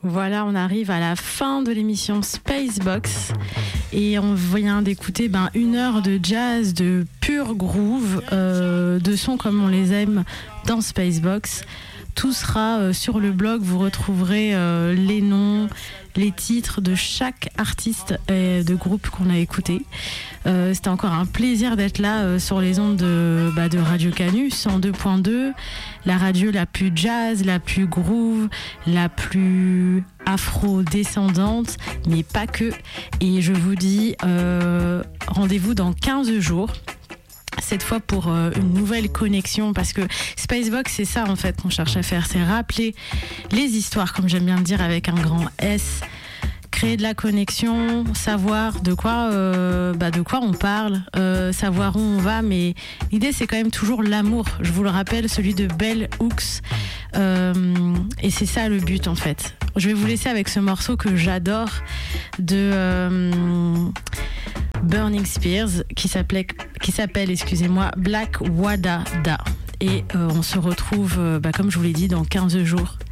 Voilà, on arrive à la fin de l'émission Spacebox et on vient d'écouter 1 heure de jazz, de pur groove, de sons comme on les aime dans Spacebox. Tout sera sur le blog, vous retrouverez les noms, les titres de chaque artiste et de groupe qu'on a écouté. C'était encore un plaisir d'être là sur les ondes de Radio Canu 102.2, la radio la plus jazz, la plus groove, la plus afro-descendante, mais pas que. Et je vous dis rendez-vous dans 15 jours. Cette fois pour une nouvelle connexion, parce que Spacebox, c'est ça en fait qu'on cherche à faire, c'est rappeler les histoires, comme j'aime bien le dire avec un grand S, créer de la connexion, savoir de quoi on parle, savoir où on va, mais l'idée c'est quand même toujours l'amour, je vous le rappelle, celui de Bell Hooks, et c'est ça le but en fait. Je vais vous laisser avec ce morceau que j'adore de Burning Spears qui s'appelle Black Wadada. Et on se retrouve, comme je vous l'ai dit, dans 15 jours.